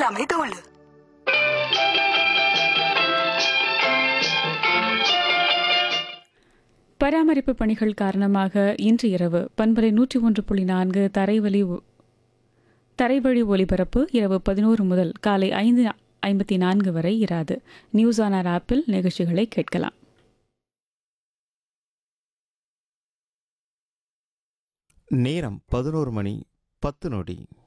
எல்லாமே தோல். பராமரிப்பு பணிகள் காரணமாக இன்று இரவு பண்பலை 101.4 தரைவழி ஒலிபரப்பு இரவு 11 முதல் காலை 5:54 வரை இராது. நியூஸ் ஆன் ஏர் ஆப்பில் நிகழ்ச்சிகளை கேட்கலாம். நேரம் 11 மணி 10 நொடி.